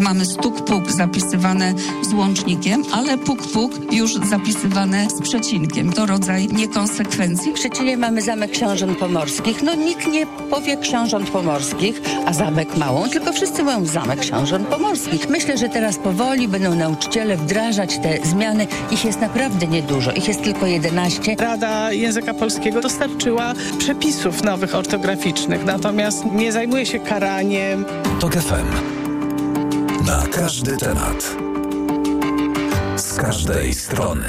Mamy stuk-puk zapisywane z łącznikiem, ale puk-puk już zapisywane z przecinkiem. To rodzaj niekonsekwencji. W Szczecinie mamy Zamek Książąt Pomorskich. Nikt nie powie Książąt Pomorskich, a Zamek Małą, tylko wszyscy mówią Zamek Książąt Pomorskich. Myślę, że teraz powoli będą nauczyciele wdrażać te zmiany. Ich jest naprawdę niedużo. Ich jest tylko 11. Rada Języka Polskiego dostarczyła przepisów nowych ortograficznych, natomiast nie zajmuje się karaniem. TOK FM. Na każdy temat. Z każdej strony.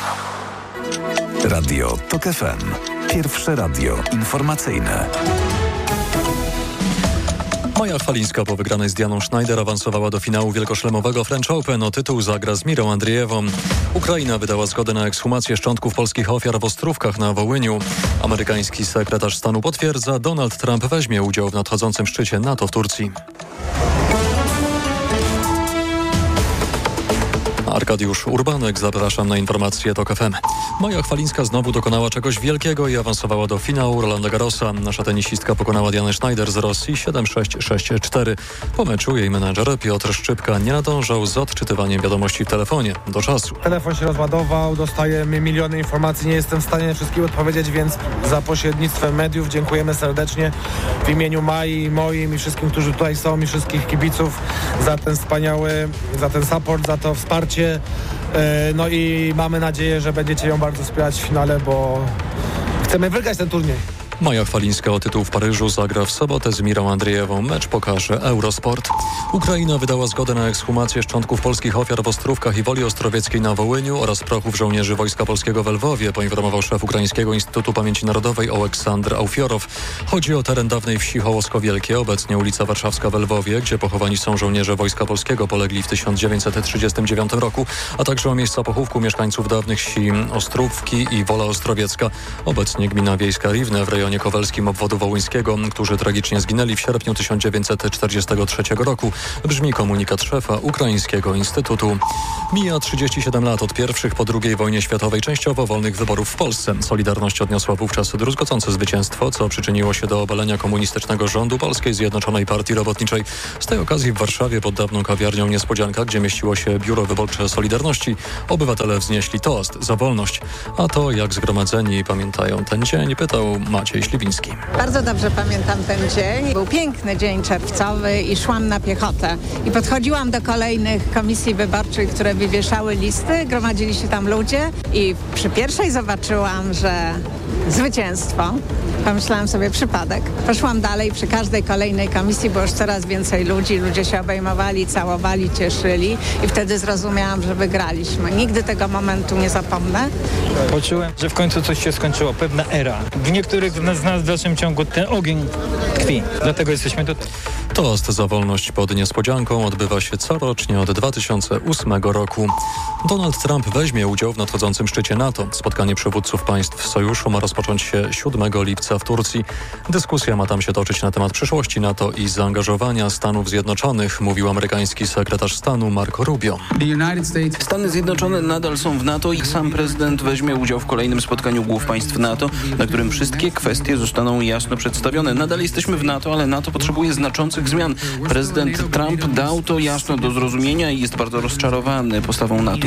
Radio TOK FM. Pierwsze radio informacyjne. Maja Chwalińska po wygranej z Dianą Schneider awansowała do finału wielkoszlemowego French Open. O tytuł zagra z Mirą Andrijewą. Ukraina wydała zgodę na ekshumację szczątków polskich ofiar w Ostrówkach na Wołyniu. Amerykański sekretarz stanu potwierdza, Donald Trump weźmie udział w nadchodzącym szczycie NATO w Turcji. Arkadiusz Urbanek, zapraszam na informacje TOK FM. Maja Chwalińska znowu dokonała czegoś wielkiego i awansowała do finału Rolanda Garrosa. Nasza tenisistka pokonała Dianę Schneider z Rosji 7-6, 6-4. Po meczu jej menadżer Piotr Szczypka nie nadążał z odczytywaniem wiadomości w telefonie do czasu. Telefon się rozładował, dostaję miliony informacji, nie jestem w stanie wszystkim odpowiedzieć, więc za pośrednictwem mediów dziękujemy serdecznie w imieniu Mai, moim i wszystkim, którzy tutaj są, i wszystkich kibiców za ten wspaniały, za ten support, za to wsparcie. No i mamy nadzieję, że będziecie ją bardzo wspierać w finale, bo chcemy wygrać ten turniej. Maja Chwalińska o tytuł w Paryżu zagra w sobotę z Mirą Andrijewą. Mecz pokaże Eurosport. Ukraina wydała zgodę na ekshumację szczątków polskich ofiar w Ostrówkach i Woli Ostrowieckiej na Wołyniu oraz prochów żołnierzy Wojska Polskiego w Lwowie, poinformował szef Ukraińskiego Instytutu Pamięci Narodowej Oleksandr Aufiorow. Chodzi o teren dawnej wsi Hołosko Wielkie, obecnie ulica Warszawska w Lwowie, gdzie pochowani są żołnierze Wojska Polskiego polegli w 1939 roku, a także o miejsca pochówku mieszkańców dawnych wsi Ostrówki i Wola Ostrowiecka, obecnie gmina wiejska Riwne w rejonie kowelskim obwodu wołyńskiego, którzy tragicznie zginęli w sierpniu 1943 roku. Brzmi komunikat szefa Ukraińskiego Instytutu. Mija 37 lat od pierwszych po II wojnie światowej częściowo wolnych wyborów w Polsce. Solidarność odniosła wówczas druzgocące zwycięstwo, co przyczyniło się do obalenia komunistycznego rządu Polskiej Zjednoczonej Partii Robotniczej. Z tej okazji w Warszawie pod dawną kawiarnią Niespodzianka, gdzie mieściło się biuro wyborcze Solidarności, obywatele wznieśli toast za wolność. A to, jak zgromadzeni pamiętają ten dzień, pytał Maciej Śliwiński. Bardzo dobrze pamiętam ten dzień. Był piękny dzień czerwcowy i szłam na piechotę. I podchodziłam do kolejnych komisji wyborczych, które wywieszały listy. Gromadzili się tam ludzie i przy pierwszej zobaczyłam, że zwycięstwo. Pomyślałam sobie, przypadek. Poszłam dalej, przy każdej kolejnej komisji było już coraz więcej ludzi. Ludzie się obejmowali, całowali, cieszyli i wtedy zrozumiałam, że wygraliśmy. Nigdy tego momentu nie zapomnę. Poczułem, że w końcu coś się skończyło, pewna era. W niektórych z nas w dalszym ciągu ten ogień tkwi. Dlatego jesteśmy tutaj. Toast za wolność pod Niespodzianką odbywa się corocznie od 2008 roku. Donald Trump weźmie udział w nadchodzącym szczycie NATO. Spotkanie przywódców państw sojuszu ma rozpocząć się 7 lipca w Turcji. Dyskusja ma tam się toczyć na temat przyszłości NATO i zaangażowania Stanów Zjednoczonych, mówił amerykański sekretarz stanu Marco Rubio. Stany Zjednoczone nadal są w NATO i sam prezydent weźmie udział w kolejnym spotkaniu głów państw NATO, na którym wszystkie kwestie zostaną jasno przedstawione. Nadal jesteśmy w NATO, ale NATO potrzebuje znaczących zmian. Prezydent Trump dał to jasno do zrozumienia i jest bardzo rozczarowany postawą NATO.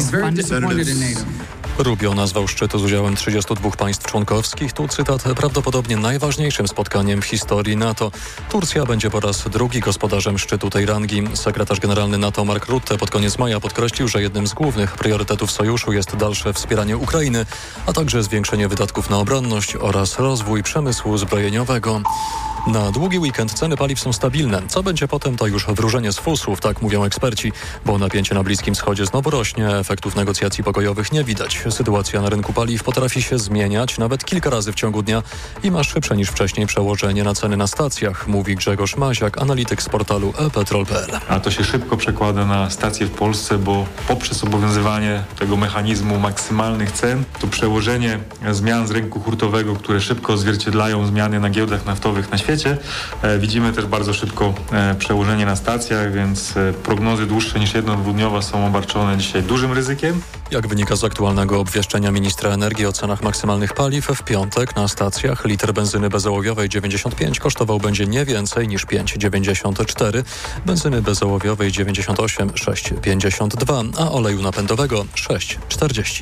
Rubio nazwał szczyt z udziałem 32 państw członkowskich. Tu cytat: prawdopodobnie najważniejszym spotkaniem w historii NATO. Turcja będzie po raz drugi gospodarzem szczytu tej rangi. Sekretarz generalny NATO Mark Rutte pod koniec maja podkreślił, że jednym z głównych priorytetów sojuszu jest dalsze wspieranie Ukrainy, a także zwiększenie wydatków na obronność oraz rozwój przemysłu zbrojeniowego. Na długi weekend ceny paliw są stabilne. Co będzie potem, to już wróżenie z fusów, tak mówią eksperci, bo napięcie na Bliskim Wschodzie znowu rośnie, efektów negocjacji pokojowych nie widać. Sytuacja na rynku paliw potrafi się zmieniać nawet kilka razy w ciągu dnia i ma szybsze niż wcześniej przełożenie na ceny na stacjach, mówi Grzegorz Maziak, analityk z portalu ePetrol.pl. A to się szybko przekłada na stacje w Polsce, bo poprzez obowiązywanie tego mechanizmu maksymalnych cen, to przełożenie zmian z rynku hurtowego, które szybko odzwierciedlają zmiany na giełdach naftowych na świecie, widzimy też bardzo szybko przełożenie na stacjach, więc prognozy dłuższe niż 1-2 dniowa są obarczone dzisiaj dużym ryzykiem. Jak wynika z aktualnego obwieszczenia ministra energii o cenach maksymalnych paliw, w piątek na stacjach litr benzyny bezołowiowej 95 kosztował będzie nie więcej niż 5,94, benzyny bezołowiowej 98 6,52, a oleju napędowego 6,40.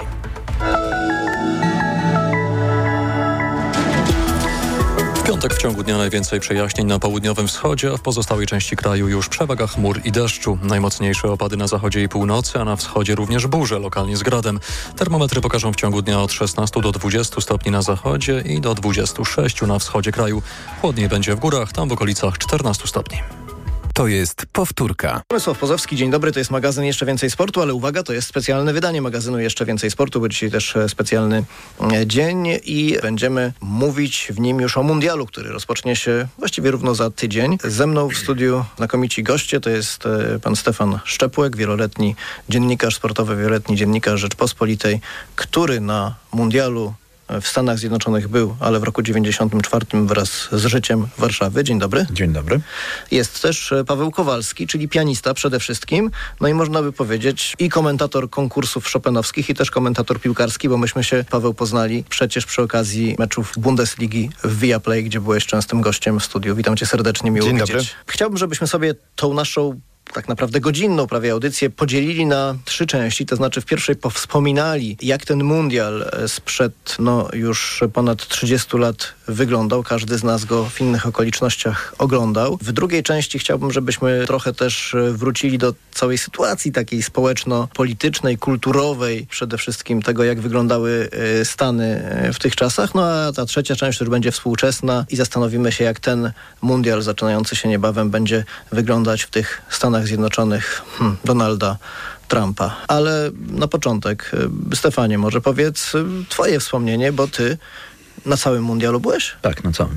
W piątek w ciągu dnia najwięcej przejaśnień na południowym wschodzie, a w pozostałej części kraju już przewaga chmur i deszczu. Najmocniejsze opady na zachodzie i północy, a na wschodzie również burze, lokalnie z gradem. Termometry pokażą w ciągu dnia od 16 do 20 stopni na zachodzie i do 26 na wschodzie kraju. Chłodniej będzie w górach, tam w okolicach 14 stopni. To jest powtórka. Przemysław Pozowski, dzień dobry, to jest magazyn Jeszcze Więcej Sportu, ale uwaga, to jest specjalne wydanie magazynu Jeszcze Więcej Sportu, bo dzisiaj też specjalny dzień i będziemy mówić w nim już o mundialu, który rozpocznie się właściwie równo za tydzień. Ze mną w studiu znakomici goście, to jest pan Stefan Szczepłek, wieloletni dziennikarz sportowy, wieloletni dziennikarz Rzeczpospolitej, który na mundialu w Stanach Zjednoczonych był, ale w roku 94 wraz z życiem Warszawy. Dzień dobry. Dzień dobry. Jest też Paweł Kowalski, czyli pianista przede wszystkim. No i można by powiedzieć i komentator konkursów chopinowskich i też komentator piłkarski, bo myśmy się, Paweł, poznali przecież przy okazji meczów Bundesligi w Viaplay, gdzie byłeś częstym gościem w studiu. Witam cię serdecznie, miło Dzień widzieć. dobry. Chciałbym, żebyśmy sobie tą naszą tak naprawdę godzinną prawie audycję podzielili na 3 części, to znaczy w pierwszej powspominali, jak ten mundial sprzed już ponad 30 lat wyglądał. Każdy z nas go w innych okolicznościach oglądał. W drugiej części chciałbym, żebyśmy trochę też wrócili do całej sytuacji takiej społeczno-politycznej, kulturowej, przede wszystkim tego, jak wyglądały Stany w tych czasach. No a ta trzecia część już będzie współczesna i zastanowimy się, jak ten mundial zaczynający się niebawem będzie wyglądać w tych Stanach Zjednoczonych Donalda Trumpa. Ale na początek, Stefanie, może powiedz twoje wspomnienie, bo ty na całym mundialu byłeś? Tak, na całym.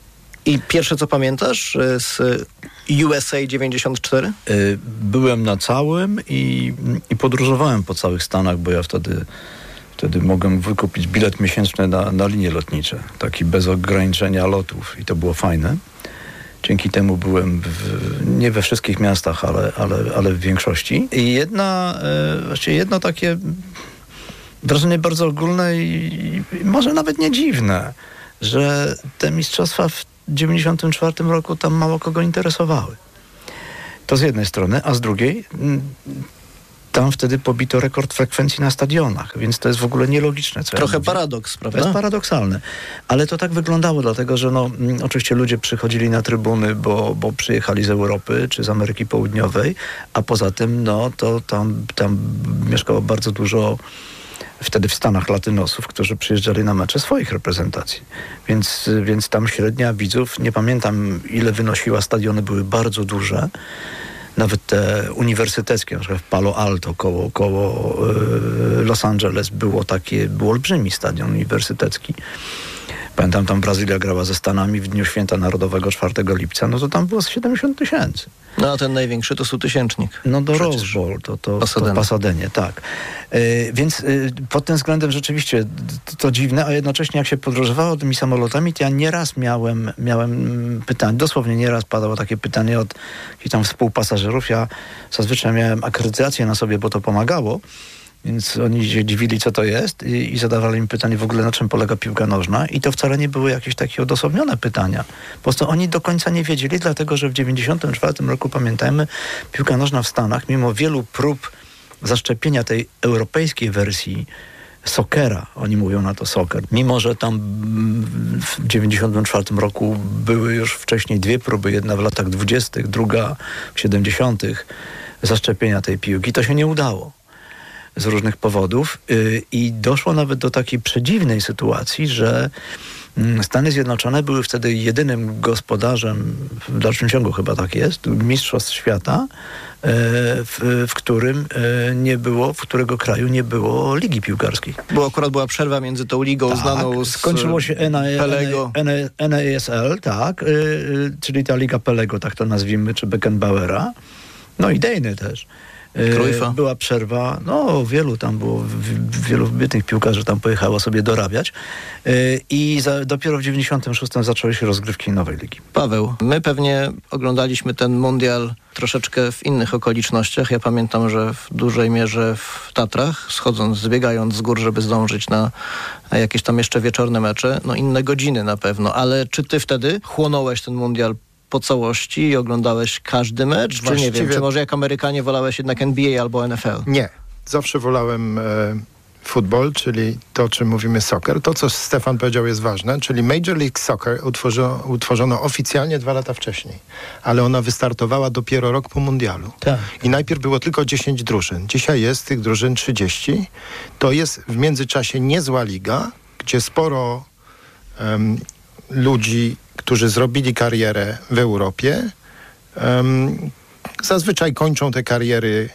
I pierwsze, co pamiętasz z USA 94? Byłem na całym i podróżowałem po całych Stanach, bo ja wtedy mogłem wykupić bilet miesięczny na linie lotnicze, taki bez ograniczenia lotów i to było fajne. Dzięki temu byłem nie we wszystkich miastach, ale w większości. I jedno takie wrażenie bardzo ogólne i może nawet nie dziwne, że te mistrzostwa w 94 roku tam mało kogo interesowały. To z jednej strony, a z drugiej tam wtedy pobito rekord frekwencji na stadionach, więc to jest w ogóle nielogiczne. Trochę paradoks, prawda? To jest paradoksalne. Ale to tak wyglądało, dlatego że oczywiście ludzie przychodzili na trybuny, bo przyjechali z Europy czy z Ameryki Południowej, a poza tym to tam mieszkało bardzo dużo wtedy w Stanach latynosów, którzy przyjeżdżali na mecze swoich reprezentacji. Więc tam średnia widzów, nie pamiętam ile wynosiła, stadiony były bardzo duże. Nawet te uniwersyteckie, na przykład w Palo Alto koło Los Angeles był olbrzymi stadion uniwersytecki. Pamiętam, tam Brazylia grała ze Stanami w Dniu Święta Narodowego 4 lipca, to tam było 70 000. No a ten największy to 100-tysięcznik. No do Rose Bowl, to Pasadenie, tak. Więc pod tym względem rzeczywiście to dziwne, a jednocześnie jak się podróżowało tymi samolotami, to ja nieraz miałem pytanie, dosłownie nieraz padało takie pytanie od jakichś tam współpasażerów. Ja zazwyczaj miałem akredytację na sobie, bo to pomagało. Więc oni się dziwili, co to jest i zadawali mi pytanie w ogóle, na czym polega piłka nożna. I to wcale nie były jakieś takie odosobnione pytania. Po prostu oni do końca nie wiedzieli, dlatego że w 94 roku, pamiętajmy, piłka nożna w Stanach, mimo wielu prób zaszczepienia tej europejskiej wersji soccera, oni mówią na to soccer, mimo że tam w 94 roku były już wcześniej 2 próby, jedna w latach 20., druga w 70., zaszczepienia tej piłki, to się nie udało. Z różnych powodów i doszło nawet do takiej przedziwnej sytuacji, że Stany Zjednoczone były wtedy jedynym gospodarzem, w dalszym ciągu chyba tak jest, mistrzostw świata, w którego kraju nie było ligi piłkarskiej. Bo akurat była przerwa między tą ligą znaną z skończyło się Pelego. NASL, tak, czyli ta liga Pelego, tak to nazwijmy, czy Beckenbauera, no idejny też. Była przerwa, wielu tam było, wielu wybitnych piłkarzy tam pojechało sobie dorabiać i dopiero w 96 zaczęły się rozgrywki nowej ligi. Paweł, my pewnie oglądaliśmy ten mundial troszeczkę w innych okolicznościach. Ja pamiętam, że w dużej mierze w Tatrach, zbiegając z gór, żeby zdążyć na jakieś tam jeszcze wieczorne mecze, inne godziny na pewno, ale czy ty wtedy chłonąłeś ten mundial po całości i oglądałeś każdy mecz? Czy nie wiem, czy może jak Amerykanie wolałeś jednak NBA albo NFL? Nie. Zawsze wolałem futbol, czyli to, czym mówimy soccer. To, co Stefan powiedział, jest ważne, czyli Major League Soccer utworzono oficjalnie 2 lata wcześniej, ale ona wystartowała dopiero rok po mundialu. Tak. I najpierw było tylko 10 drużyn. Dzisiaj jest tych drużyn 30. To jest w międzyczasie niezła liga, gdzie sporo ludzi, którzy zrobili karierę w Europie, zazwyczaj kończą te kariery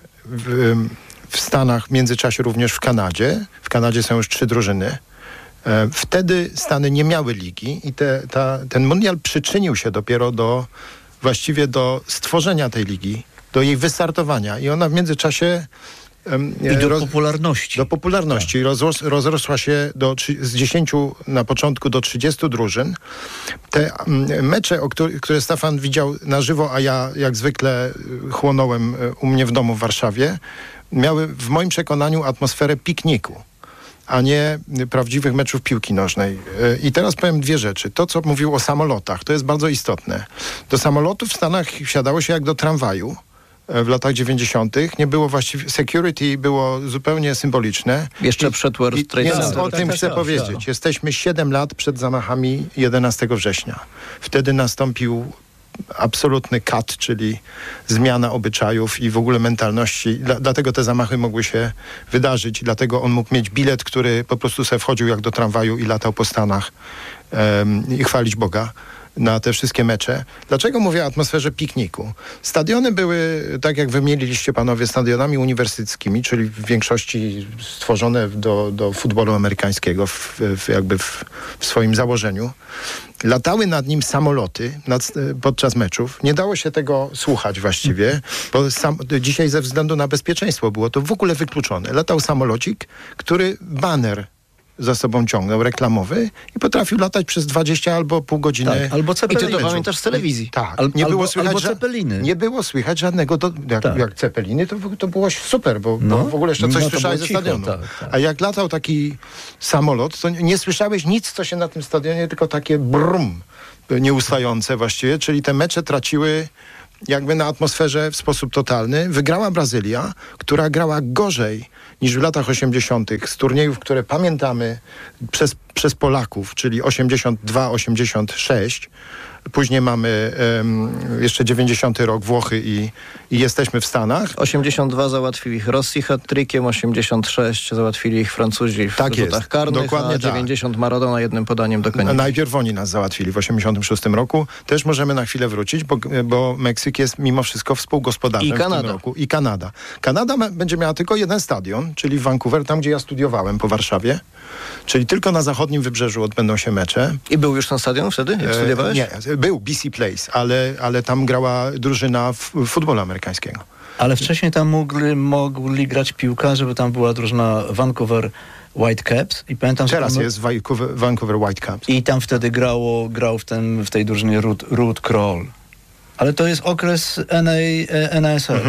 w Stanach, w międzyczasie również w Kanadzie. W Kanadzie są już 3 drużyny. Wtedy Stany nie miały ligi i ten mundial przyczynił się dopiero właściwie do stworzenia tej ligi, do jej wystartowania i ona w międzyczasie i do popularności. Do popularności. Tak. Rozrosła się z 10 na początku do 30 drużyn. Te mecze, które Stefan widział na żywo, a ja jak zwykle chłonąłem u mnie w domu w Warszawie, miały w moim przekonaniu atmosferę pikniku, a nie prawdziwych meczów piłki nożnej. I teraz powiem 2 rzeczy. To, co mówił o samolotach, to jest bardzo istotne. Do samolotów w Stanach wsiadało się jak do tramwaju w latach 90. Nie było właściwie... Security było zupełnie symboliczne. Jeszcze przed World Trade Center. O tym chcę powiedzieć. Jesteśmy 7 lat przed zamachami 11 września. Wtedy nastąpił absolutny cut, czyli zmiana obyczajów i w ogóle mentalności. Dlatego te zamachy mogły się wydarzyć. Dlatego on mógł mieć bilet, który po prostu sobie wchodził jak do tramwaju i latał po Stanach i chwalić Boga na te wszystkie mecze. Dlaczego mówię o atmosferze pikniku? Stadiony były, tak jak wymieniliście panowie, stadionami uniwersyteckimi, czyli w większości stworzone do futbolu amerykańskiego w swoim założeniu. Latały nad nim samoloty podczas meczów. Nie dało się tego słuchać właściwie, bo dzisiaj ze względu na bezpieczeństwo było to w ogóle wykluczone. Latał samolocik, który baner za sobą ciągnął, reklamowy i potrafił latać przez 20 albo pół godziny. Tak, albo Cepeliny. I ty to pamiętasz z telewizji. Tak. Nie było słychać Cepeliny. Nie było słychać żadnego... Jak Cepeliny, to było super, bo w ogóle jeszcze coś słyszałeś ze stadionu. Tak. A jak latał taki samolot, to nie słyszałeś nic, co się na tym stadionie, tylko takie brum nieustające właściwie, czyli te mecze traciły jakby na atmosferze w sposób totalny. Wygrała Brazylia, która grała gorzej niż w latach 80. z turniejów, które pamiętamy przez Polaków, czyli 82, 86. Później mamy jeszcze 90 rok, Włochy i jesteśmy w Stanach. 82 załatwił ich Rossi hat-trickiem, 86 załatwili ich Francuzi w rzutach karnych, dokładnie, a 90 Maradona jednym podaniem do końca. Najpierw oni nas załatwili w 86 roku. Też możemy na chwilę wrócić, bo Meksyk jest mimo wszystko współgospodarzem w tym roku. I Kanada. Kanada będzie miała tylko jeden stadion, czyli Vancouver, tam gdzie ja studiowałem po Warszawie. Czyli tylko na zachodnim wybrzeżu odbędą się mecze. I był już ten stadion wtedy, jak studiowałeś? Nie, był BC Place, ale tam grała drużyna futbolu amerykańskiego. Ale wcześniej tam mogli grać piłkarze, bo tam była drużyna Vancouver Whitecaps i pamiętam... Teraz jest Vancouver Whitecaps. I tam wtedy grał w tej drużynie Ruud Krol. Ale to jest okres NASL.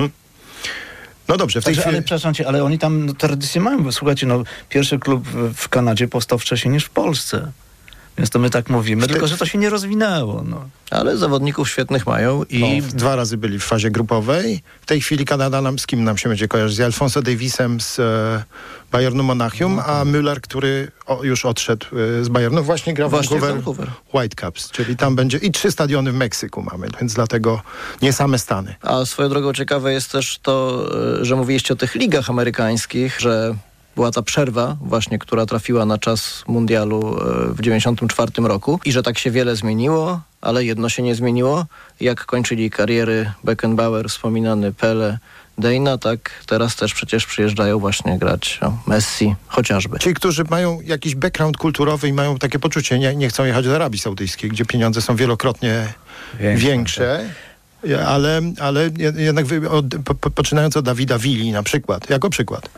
No dobrze, w tej chwili... Ale przepraszam cię, ale oni tam tradycję mają, bo słuchajcie, pierwszy klub w Kanadzie powstał wcześniej niż w Polsce. Więc to my tak mówimy, tylko że to się nie rozwinęło. Ale zawodników świetnych mają i... 2 razy byli w fazie grupowej. W tej chwili Kanada z kim nam się będzie kojarzyć? Z Alfonso Davisem z Bayernu Monachium, a Müller, który już odszedł z Bayernu, właśnie gra w Vancouver Whitecaps, czyli tam będzie i 3 stadiony w Meksyku mamy, więc dlatego nie same Stany. A swoją drogą ciekawe jest też to, że mówiliście o tych ligach amerykańskich, że była ta przerwa właśnie, która trafiła na czas mundialu w 94 roku i że tak się wiele zmieniło, ale jedno się nie zmieniło. Jak kończyli kariery Beckenbauer, wspominany Pele, Dejna, tak teraz też przecież przyjeżdżają właśnie grać Messi chociażby. Ci, którzy mają jakiś background kulturowy i mają takie poczucie, nie chcą jechać do Arabii Saudyjskiej, gdzie pieniądze są wielokrotnie większe. Ale jednak poczynając od Davida Villi na przykład, jako przykład.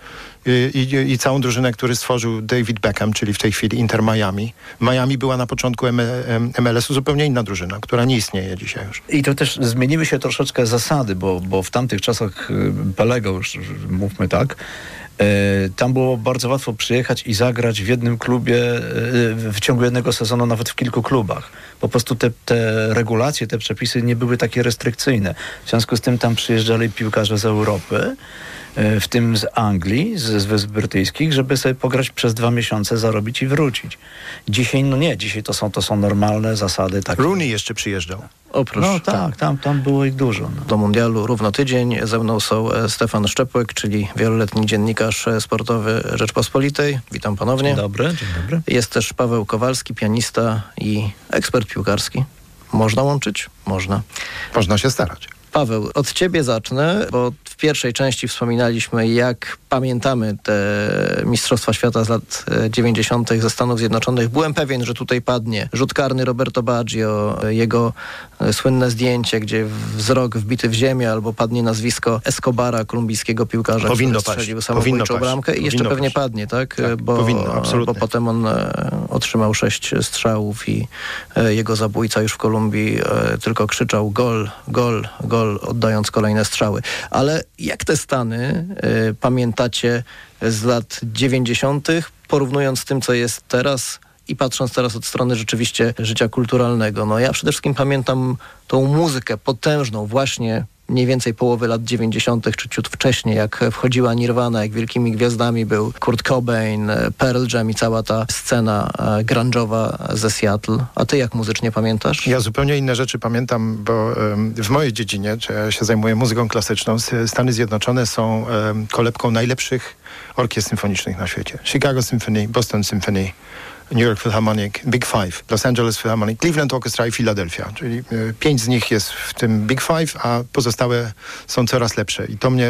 I całą drużynę, który stworzył David Beckham, czyli w tej chwili Inter Miami. Miami była na początku MLS-u zupełnie inna drużyna, która nie istnieje dzisiaj już. I to też zmieniły się troszeczkę zasady, bo w tamtych czasach Pelego, już mówmy tak, tam było bardzo łatwo przyjechać i zagrać w jednym klubie w ciągu jednego sezonu, nawet w kilku klubach. Po prostu te regulacje, te przepisy nie były takie restrykcyjne. W związku z tym tam przyjeżdżali piłkarze z Europy, w tym z Anglii, z Wysp Brytyjskich, żeby sobie pograć przez 2 miesiące, zarobić i wrócić. Dzisiaj, dzisiaj to są normalne zasady. Takie. Rooney jeszcze przyjeżdżał. Oprócz, tam było ich dużo. No. Do mundialu równo tydzień. Ze mną są Stefan Szczepłek, czyli wieloletni dziennikarz sportowy Rzeczpospolitej. Witam ponownie. Dzień dobry. Jest też Paweł Kowalski, pianista i ekspert piłkarski. Można łączyć? Można. Można się starać. Paweł, od ciebie zacznę, bo w pierwszej części wspominaliśmy, jak pamiętamy te Mistrzostwa Świata z lat 90. ze Stanów Zjednoczonych. Byłem pewien, że tutaj padnie rzut karny Roberto Baggio, jego słynne zdjęcie, gdzie wzrok wbity w ziemię, albo padnie nazwisko Escobara, kolumbijskiego piłkarza, który strzelił samobójczą bramkę i jeszcze pewnie padnie, tak? Bo potem on otrzymał 6 strzałów i jego zabójca już w Kolumbii tylko krzyczał gol, gol, gol, oddając kolejne strzały. Ale jak te Stany pamiętacie z lat 90., porównując z tym, co jest teraz i patrząc teraz od strony rzeczywiście życia kulturalnego? No ja przede wszystkim pamiętam tą muzykę potężną właśnie mniej więcej połowy lat 90. czy ciut wcześniej, jak wchodziła Nirvana, jak wielkimi gwiazdami był Kurt Cobain, Pearl Jam i cała ta scena grunge'owa ze Seattle. A ty jak muzycznie pamiętasz? Ja zupełnie inne rzeczy pamiętam, bo w mojej dziedzinie, czy ja się zajmuję muzyką klasyczną, Stany Zjednoczone są kolebką najlepszych orkiestr symfonicznych na świecie. Chicago Symphony, Boston Symphony, New York Philharmonic, Big Five, Los Angeles Philharmonic, Cleveland Orchestra i Philadelphia. Czyli 5 z nich jest w tym Big Five, a pozostałe są coraz lepsze. I to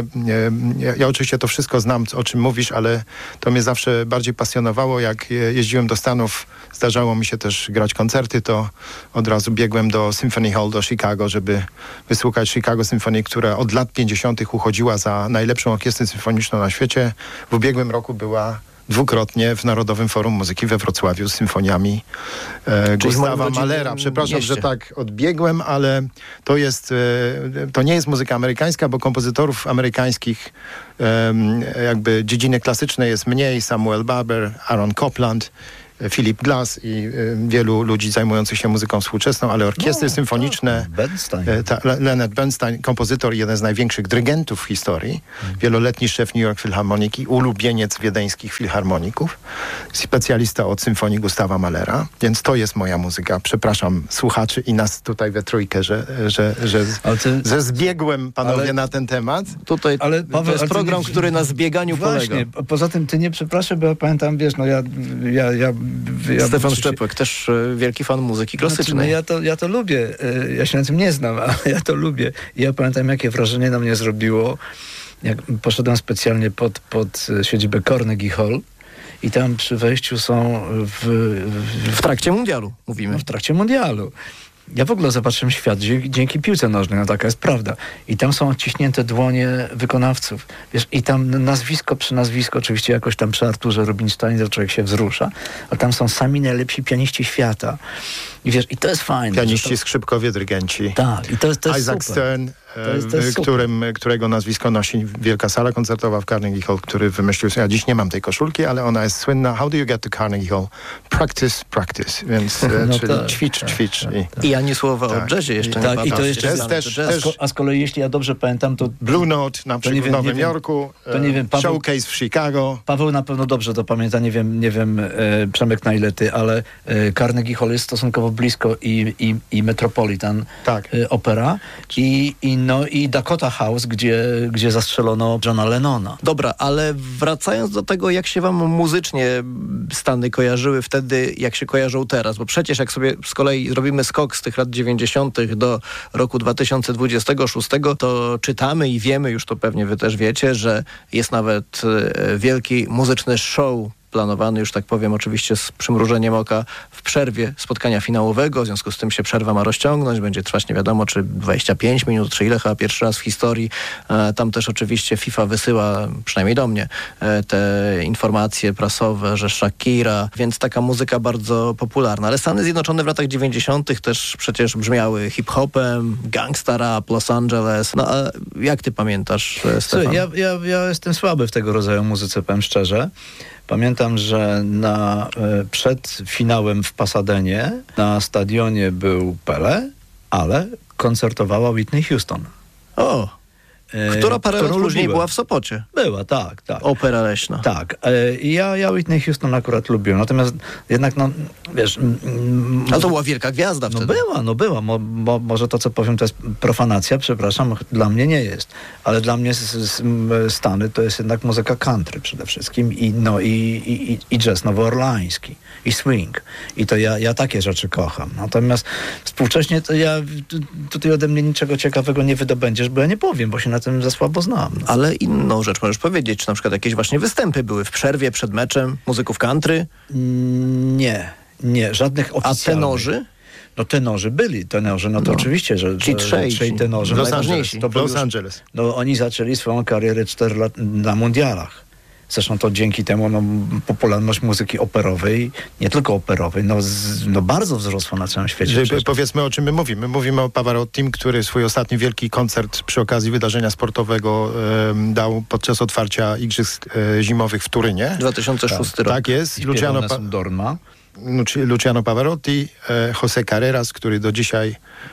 ja oczywiście to wszystko znam, o czym mówisz, ale to mnie zawsze bardziej pasjonowało. Jak jeździłem do Stanów, zdarzało mi się też grać koncerty, to od razu biegłem do Symphony Hall, do Chicago, żeby wysłuchać Chicago Symphony, która od lat 50. uchodziła za najlepszą orkiestrę symfoniczną na świecie. W ubiegłym roku była dwukrotnie w Narodowym Forum Muzyki we Wrocławiu z symfoniami Gustawa Mahlera. Przepraszam, że tak odbiegłem, ale to nie jest muzyka amerykańska, bo kompozytorów amerykańskich jakby dziedziny klasycznej jest mniej. Samuel Barber, Aaron Copland, Philip Glass i wielu ludzi zajmujących się muzyką współczesną, ale orkiestry symfoniczne. Leonard Bernstein, kompozytor, jeden z największych dyrygentów w historii, wieloletni szef New York Philharmonic i ulubieniec wiedeńskich filharmoników, specjalista od symfonii Gustawa Mahlera, więc to jest moja muzyka. Przepraszam słuchaczy i nas tutaj we trójkę, że zbiegłem, panowie, na ten temat. Tutaj Paweł, to jest program, który na zbieganiu polega. Poza tym ty nie przepraszam, bo ja pamiętam, wiesz, Stefan Szczepłek, też wielki fan muzyki klasycznej. Ja to lubię. Ja się na tym nie znam, ale ja to lubię. I ja pamiętam, jakie wrażenie na mnie zrobiło, jak poszedłem specjalnie pod siedzibę Carnegie Hall i tam przy wejściu są w trakcie mundialu, mówimy. W trakcie mundialu. Ja w ogóle zobaczyłem świat dzięki piłce nożnej, taka jest prawda. I tam są odciśnięte dłonie wykonawców. Wiesz, i tam nazwisko przy nazwisku, oczywiście jakoś tam przy Arturze Rubinsteinie to człowiek się wzrusza, a tam są sami najlepsi pianiści świata. I wiesz, i to jest fajne. Pianiści, skrzypkowie, dyrygenci. Tak, i to jest Isaac super. Stern, którego nazwisko nosi wielka sala koncertowa w Carnegie Hall, który wymyślił, ja dziś nie mam tej koszulki, ale ona jest słynna. How do you get to Carnegie Hall? Practice, practice. Więc czyli ćwicz. I ani słowa o jazzie jeszcze nie tak, i to jeszcze a z kolei, jeśli ja dobrze pamiętam, to Blue Note na przykład w Nowym Jorku, Showcase w Chicago. Paweł na pewno dobrze to pamięta, nie wiem Przemek na ile ty, ale Carnegie Hall jest stosunkowo blisko i Metropolitan Opera i Dakota House, gdzie zastrzelono Johna Lennona. Dobra, ale wracając do tego, jak się wam muzycznie Stany kojarzyły wtedy, jak się kojarzą teraz, bo przecież jak sobie z kolei zrobimy skok z tych lat 90. do roku 2026, to czytamy i wiemy, już to pewnie wy też wiecie, że jest nawet wielki muzyczny show planowany, już tak powiem, oczywiście z przymrużeniem oka w przerwie spotkania finałowego. W związku z tym się przerwa ma rozciągnąć. Będzie trwać nie wiadomo, czy 25 minut, czy ile, chyba pierwszy raz w historii. Tam też oczywiście FIFA wysyła, przynajmniej do mnie, te informacje prasowe, że Shakira, więc taka muzyka bardzo popularna. Ale Stany Zjednoczone w latach 90. też przecież brzmiały hip-hopem, gangsta rap, Los Angeles. No a jak ty pamiętasz, Stefan? Ja jestem słaby w tego rodzaju muzyce, powiem szczerze. Pamiętam, że przed finałem w Pasadenie na stadionie był Pele, ale koncertowała Whitney Houston. Która parę lat później była w Sopocie. Była, tak. Opera leśna. Tak. Ja Whitney Houston akurat lubiłem. Natomiast jednak, wiesz... Ale to była wielka gwiazda wtedy. Była. Może to, co powiem, to jest profanacja, przepraszam. Dla mnie nie jest. Ale dla mnie Stany to jest jednak muzyka country przede wszystkim i jazz nowoorleański i swing. I to ja takie rzeczy kocham. Natomiast współcześnie to tutaj ode mnie niczego ciekawego nie wydobędziesz, bo ja nie powiem, bo się na tym za słabo znam. Ale inną rzecz możesz powiedzieć, czy na przykład jakieś właśnie występy były w przerwie, przed meczem, muzyków country? Nie, żadnych oficjalnych. A tenorzy? No tenorzy byli, to oczywiście, że trzej tenorzy. Los Angeles. Oni zaczęli swoją karierę 4 lat na mundialach. Zresztą to dzięki temu popularność muzyki operowej, nie tylko operowej, bardzo wzrosła na całym świecie. Powiedzmy, o czym my mówimy. Mówimy o Pavarottim, który swój ostatni wielki koncert przy okazji wydarzenia sportowego dał podczas otwarcia Igrzysk Zimowych w Turynie. 2006 rok. Tak jest. Luciano Pavarotti, José Carreras, który do dzisiaj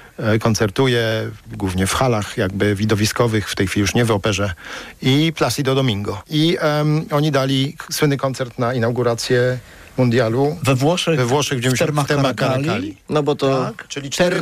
koncertuje głównie w halach jakby widowiskowych, w tej chwili już nie w operze, i Placido Domingo. I oni dali słynny koncert na inaugurację mundialu we Włoszech w Termach Caracali. No bo to czyli 4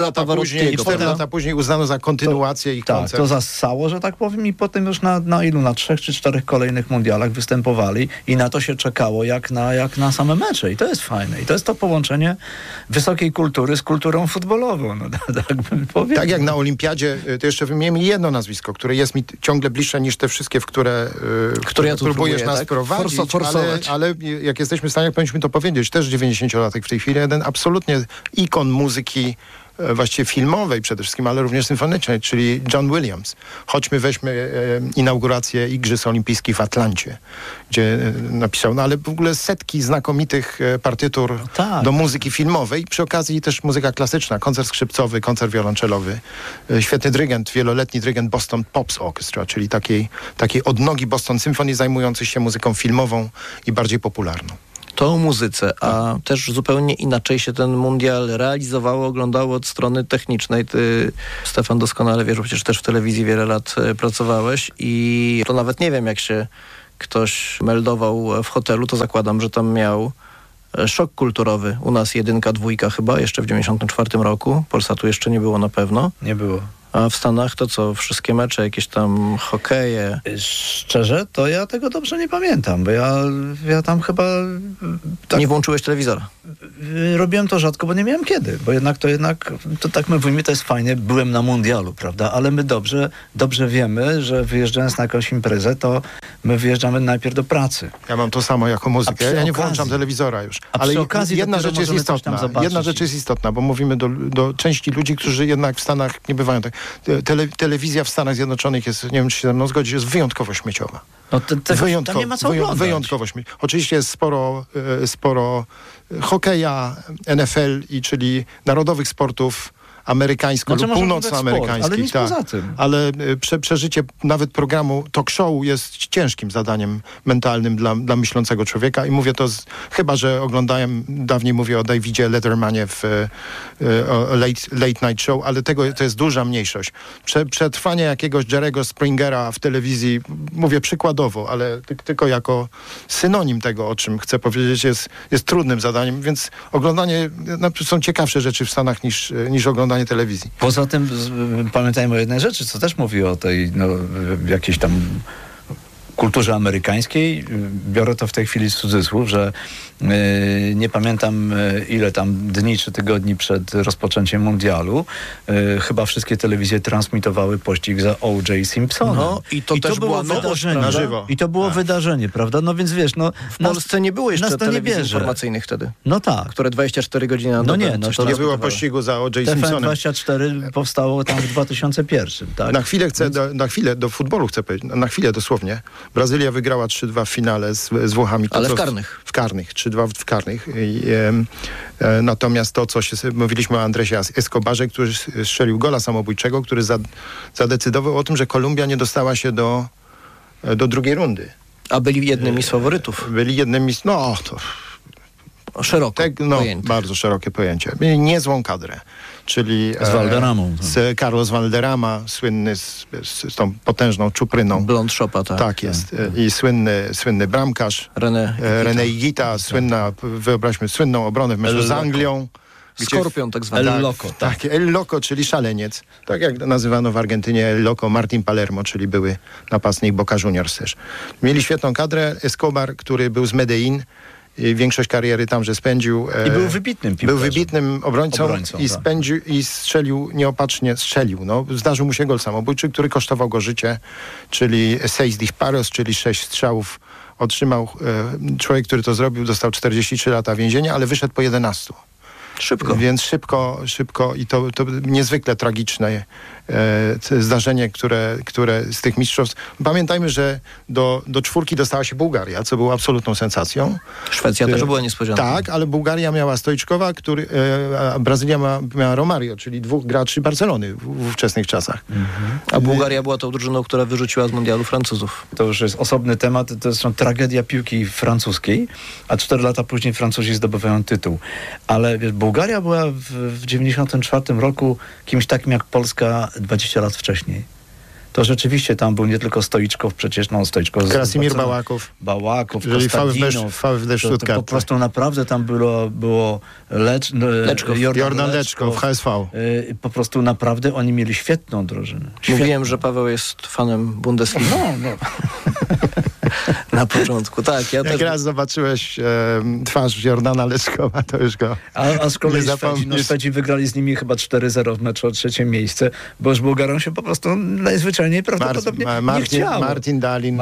lata później uznano za kontynuację ich koncertu. To zassało, że tak powiem, i potem już na 3 czy 4 kolejnych mundialach występowali i na to się czekało jak na same mecze. I to jest fajne. I to jest to połączenie wysokiej kultury z kulturą futbolową. Tak bym powiedział. Tak jak na Olimpiadzie, to jeszcze wymienię jedno nazwisko, które jest mi ciągle bliższe niż te wszystkie, w które ja próbujesz nas prowadzić, ale jak jesteśmy w stanie, powinniśmy to powiedzieć, też 90-latek w tej chwili, jeden absolutnie ikon muzyki właściwie filmowej przede wszystkim, ale również symfonicznej, czyli John Williams. Weźmy inaugurację Igrzysk Olimpijskich w Atlancie, gdzie napisał, ale w ogóle setki znakomitych partytur do muzyki filmowej. Przy okazji też muzyka klasyczna, koncert skrzypcowy, koncert wiolonczelowy. Świetny dyrygent, wieloletni dyrygent Boston Pops Orchestra, czyli takiej odnogi Boston Symphony zajmującej się muzyką filmową i bardziej popularną. To o muzyce, a też zupełnie inaczej się ten mundial realizowało, oglądało od strony technicznej. Ty, Stefan, doskonale wiesz, bo przecież też w telewizji wiele lat pracowałeś i to nawet nie wiem, jak się ktoś meldował w hotelu, to zakładam, że tam miał szok kulturowy. U nas 1, 2 chyba, jeszcze w 94 roku. Polsatu jeszcze nie było na pewno. Nie było. A w Stanach to co? Wszystkie mecze, jakieś tam hokeje? Szczerze, to ja tego dobrze nie pamiętam, bo ja tam chyba... Nie włączyłeś telewizora? Robiłem to rzadko, bo nie miałem kiedy, bo to tak my mówimy, to jest fajnie, byłem na mundialu, prawda, ale my dobrze wiemy, że wyjeżdżając na jakąś imprezę, to my wyjeżdżamy najpierw do pracy. Ja mam to samo jako muzykę, ja nie włączam telewizora już. Ale jedna rzecz jest istotna, bo mówimy do części ludzi, którzy jednak w Stanach nie bywają tak. Telewizja w Stanach Zjednoczonych jest, nie wiem, czy się ze mną zgodzisz, jest wyjątkowo śmieciowa. Tam nie ma co oglądać. Wyjątkowo śmieciowa. Oczywiście jest sporo hokeja, NFL, czyli narodowych sportów amerykańsko lub północnoamerykańskich. Ale przeżycie nawet programu talk show jest ciężkim zadaniem mentalnym dla myślącego człowieka i mówię to chyba, że oglądałem, dawniej mówię o Davidzie Lettermanie w Late Night Show, ale to jest duża mniejszość. Przetrwanie jakiegoś Jerry'ego Springera w telewizji, mówię przykładowo, ale tylko jako synonim tego, o czym chcę powiedzieć, jest trudnym zadaniem, więc oglądanie, są ciekawsze rzeczy w Stanach niż oglądanie telewizji. Poza tym pamiętajmy o jednej rzeczy, co też mówi o tej jakiejś tam kulturze amerykańskiej. Biorę to w tej chwili z cudzysłów, że nie pamiętam ile tam dni czy tygodni przed rozpoczęciem mundialu. Chyba wszystkie telewizje transmitowały pościg za O.J. Simpsonem. No i to też było wydarzenie. na żywo. I to było wydarzenie, prawda? No więc wiesz, no... W Polsce nie było jeszcze telewizji informacyjnych wtedy. No tak. Które 24 godziny na dobę. No nie, no to nie było pościgu za O.J. Simpsonem. TVN24 powstało tam w 2001, tak? Na chwilę do futbolu chcę powiedzieć, na chwilę dosłownie. Brazylia wygrała 3-2 w finale z Włochami. Ale w karnych. W karnych, 3-2 w karnych. Natomiast to, co mówiliśmy o Andresie Escobarze, który strzelił gola samobójczego, który zadecydował o tym, że Kolumbia nie dostała się do drugiej rundy. A byli jednymi z faworytów. Byli jednymi z... No, to... Szeroko bardzo szerokie pojęcie. Mieli niezłą kadrę. Czyli z Valderamą. Z Carlos Valderrama, słynny z tą potężną czupryną. Blond Shopa, tak. Tak jest. I słynny bramkarz. René Higuita, wyobraźmy, słynną obronę w meczu z Anglią. Skorpion tak zwany. El Loco. Tak, El Loco, czyli szaleniec. Tak jak nazywano w Argentynie El Loco Martin Palermo, czyli były napastnik Boca Juniors też. Mieli świetną kadrę. Escobar, który był z Medellin, większość kariery tamże spędził. I był wybitnym piłkarzem. Był wybitnym obrońcą i tak. spędził i strzelił nieopatrznie. No, zdarzył mu się gol samobójczy, który kosztował go życie, czyli 6 disparos, czyli 6 strzałów otrzymał. Człowiek, który to zrobił, dostał 43 lata więzienia, ale wyszedł po 11. Szybko. Więc szybko i to niezwykle tragiczne zdarzenie, które z tych mistrzostw... Pamiętajmy, że do czwórki dostała się Bułgaria, co było absolutną sensacją. Szwecja też była niespodzianką. Tak, ale Bułgaria miała Stoiczkowa, a Brazylia miała Romario, czyli 2 graczy Barcelony w ówczesnych czasach. A Bułgaria była tą drużyną, która wyrzuciła z mundialu Francuzów. To już jest osobny temat, to jest tragedia piłki francuskiej, a 4 lata później Francuzi zdobywają tytuł. Ale wiesz, Bułgaria była w 94 roku kimś takim jak Polska 20 lat wcześniej. To rzeczywiście tam był nie tylko Stoiczkow, przecież Stoiczkow... Krasimir Bałakow, Kostadinow. VfD Stuttgart. Po prostu naprawdę tam było Jordan Leczkow, HSV. Po prostu naprawdę oni mieli świetną drużynę. Mówiłem, że Paweł jest fanem Bundesligi. No. Na początku, tak. Jak raz zobaczyłeś twarz Jordana Leczkowa, to już go A z kolei Szwedzi wygrali z nimi chyba 4-0 w meczu o 3. miejsce, bo już Bułgarom się po prostu najzwyczajniej prawdopodobnie nie chciało. Martin Dahlin.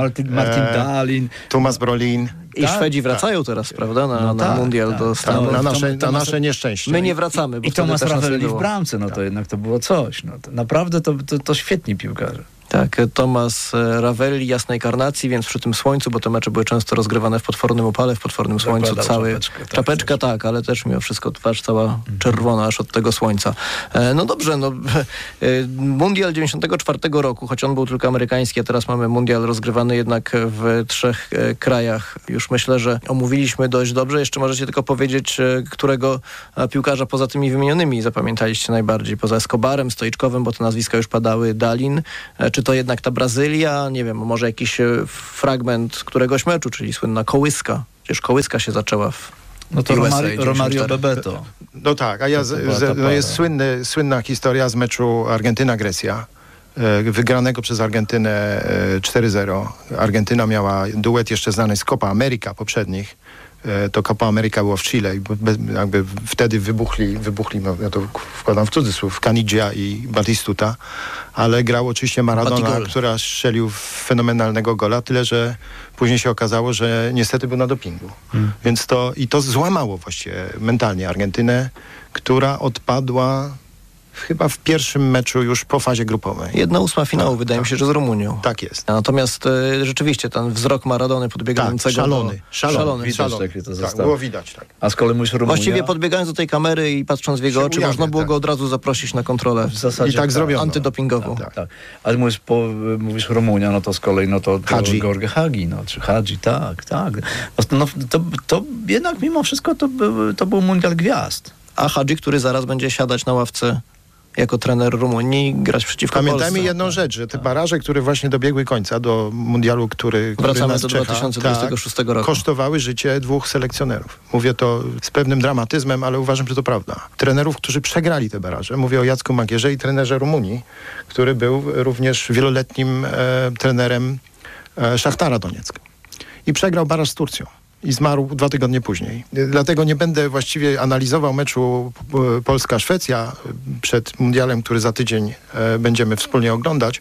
Thomas Brolin. I Szwedzi wracają teraz, prawda, na mundial do Stanów. Na nasze nieszczęście. My nie wracamy. Bo I Thomas Ravelli w bramce, to jednak to było coś. Naprawdę to świetni piłkarze. Tak, Thomas Ravelli, jasnej karnacji, więc przy tym słońcu, bo te mecze były często rozgrywane w potwornym upale, w potwornym słońcu, czapeczka, tak, ale też mimo wszystko twarz cała czerwona aż od tego słońca. No dobrze, mundial 94 roku, choć on był tylko amerykański, a teraz mamy mundial rozgrywany jednak w 3 krajach. Już myślę, że omówiliśmy dość dobrze. Jeszcze możecie tylko powiedzieć, którego piłkarza poza tymi wymienionymi zapamiętaliście najbardziej, poza Escobarem, Stoiczkowym, bo te nazwiska już padały, Dahlin, czy to jednak ta Brazylia, nie wiem, może jakiś fragment któregoś meczu, czyli słynna kołyska. Przecież kołyska się zaczęła w to Romario Bebeto. No tak, a jest słynna historia z meczu Argentyna-Grecja, wygranego przez Argentynę 4-0. Argentyna miała duet jeszcze znany z Copa America poprzednich. To Copa America było w Chile i jakby wtedy wybuchli, ja to wkładam w cudzysłów, Canigia i Batistuta, ale grał oczywiście Maradona, która strzelił fenomenalnego gola, tyle że później się okazało, że niestety był na dopingu. Więc to złamało właściwie mentalnie Argentynę, która odpadła chyba w pierwszym meczu już po fazie grupowej. 1/8 finału, wydaje mi się, że z Rumunią. Tak jest. Natomiast rzeczywiście ten wzrok Maradony podbiegającego... Szalony. Tak, było widać. Tak. A z kolei mówisz Rumunia? Właściwie podbiegając do tej kamery i patrząc w jego oczy, można było go od razu zaprosić na kontrolę. W zasadzie i tak zrobiono. Antydopingową. Tak. Ale mówisz Rumunia, to z kolei to Jorge Hagi, czy Hadzi, tak. To jednak mimo wszystko to był mundial gwiazd. A Hadzi, który zaraz będzie siadać na ławce jako trener Rumunii, grać przeciwko Polsce. Pamiętajmy jedną rzecz, że te baraże, które właśnie dobiegły końca do mundialu, który wracamy nas do czeka, 2026 roku. Kosztowały życie 2 selekcjonerów. Mówię to z pewnym dramatyzmem, ale uważam, że to prawda. Trenerów, którzy przegrali te baraże. Mówię o Jacku Magierze i trenerze Rumunii, który był również wieloletnim trenerem Szachtara Donieck. I przegrał baraż z Turcją. I zmarł 2 tygodnie później. Dlatego nie będę właściwie analizował meczu Polska-Szwecja przed mundialem, który za tydzień będziemy wspólnie oglądać,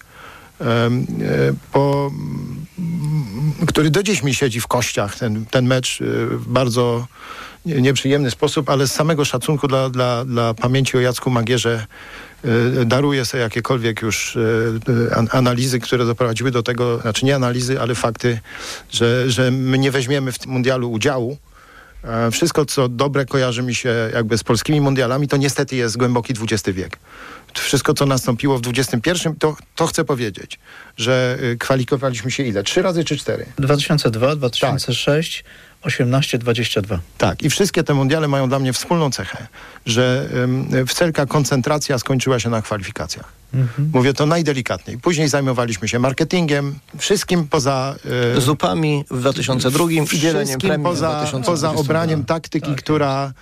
który do dziś mi siedzi w kościach, ten mecz w bardzo nieprzyjemny sposób, ale z samego szacunku dla pamięci o Jacku Magierze daruję sobie jakiekolwiek już analizy, które doprowadziły do tego, znaczy nie analizy, ale fakty, że my nie weźmiemy w tym mundialu udziału. Wszystko, co dobre kojarzy mi się jakby z polskimi mundialami, to niestety jest głęboki XX wiek. Wszystko, co nastąpiło w XXI, to chcę powiedzieć, że kwalifikowaliśmy się ile? 3 razy czy 4? 2002, 2006, 18, 22. Tak, i wszystkie te mundiale mają dla mnie wspólną cechę, że wszelka koncentracja skończyła się na kwalifikacjach. Mówię to najdelikatniej. Później zajmowaliśmy się marketingiem, wszystkim poza... zupami w 2002 i dzieleniem premii w 2022. Poza obraniem taktyki, która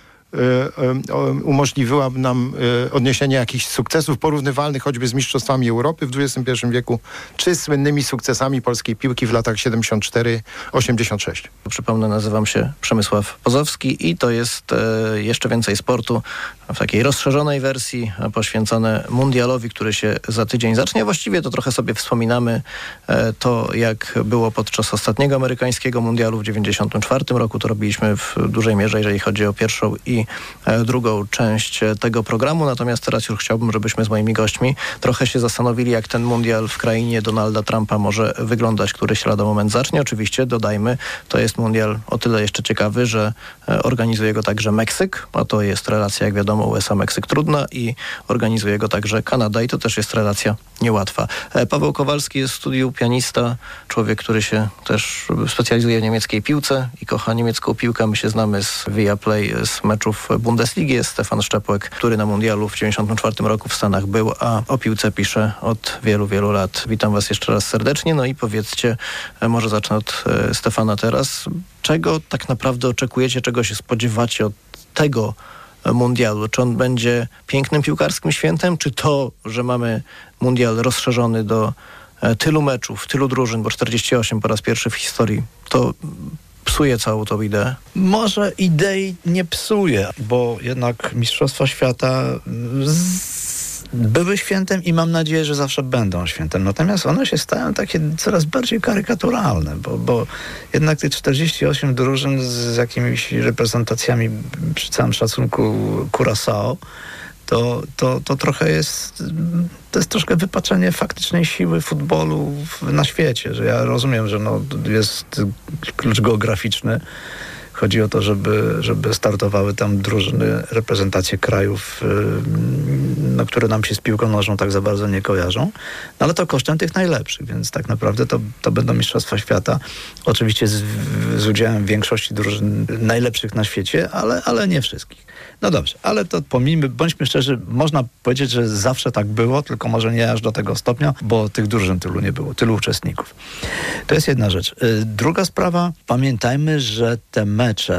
umożliwiła nam odniesienie jakichś sukcesów porównywalnych choćby z mistrzostwami Europy w XXI wieku, czy słynnymi sukcesami polskiej piłki w latach 74-86. Przypomnę, nazywam się Przemysław Pozowski i to jest jeszcze więcej sportu w takiej rozszerzonej wersji poświęcone mundialowi, który się za tydzień zacznie. Właściwie to trochę sobie wspominamy to, jak było podczas ostatniego amerykańskiego mundialu w 1994 roku. To robiliśmy w dużej mierze, jeżeli chodzi o pierwszą i drugą część tego programu. Natomiast teraz już chciałbym, żebyśmy z moimi gośćmi trochę się zastanowili, jak ten mundial w krainie Donalda Trumpa może wyglądać, który się lada moment zacznie. Oczywiście dodajmy, to jest mundial o tyle jeszcze ciekawy, że organizuje go także Meksyk, a to jest relacja, jak wiadomo, USA-Meksyk trudna i organizuje go także Kanada i to też jest relacja niełatwa. Paweł Kowalski jest w studiu, pianista, człowiek, który się też specjalizuje w niemieckiej piłce i kocha niemiecką piłkę. My się znamy z Viaplay, z meczów Bundesligi. Jest Stefan Szczepłek, który na mundialu w 1994 roku w Stanach był, a o piłce pisze od wielu, wielu lat. Witam was jeszcze raz serdecznie. No i powiedzcie, może zacznę od Stefana teraz. Czego tak naprawdę oczekujecie, czego się spodziewacie od tego mundialu? Czy on będzie pięknym piłkarskim świętem, czy to, że mamy mundial rozszerzony do tylu meczów, tylu drużyn, bo 48 po raz pierwszy w historii, to psuje całą tą ideę? Może idei nie psuje, bo jednak Mistrzostwa Świata były świętem i mam nadzieję, że zawsze będą świętem. Natomiast one się stają takie coraz bardziej karykaturalne, bo jednak tych 48 drużyn z jakimiś reprezentacjami, przy całym szacunku Curaçao, to trochę jest... To jest troszkę wypaczenie faktycznej siły futbolu na świecie, że ja rozumiem, że jest klucz geograficzny. Chodzi o to, żeby startowały tam drużyny, reprezentacje krajów, które nam się z piłką nożną tak za bardzo nie kojarzą. No ale to kosztem tych najlepszych, więc tak naprawdę to będą Mistrzostwa Świata. Oczywiście z udziałem większości drużyn najlepszych na świecie, ale nie wszystkich. No dobrze, ale to pomijmy, bądźmy szczerzy, można powiedzieć, że zawsze tak było, tylko może nie aż do tego stopnia, bo tych drużyn tylu nie było, tylu uczestników. To jest jedna rzecz. Druga sprawa, pamiętajmy, że te mecze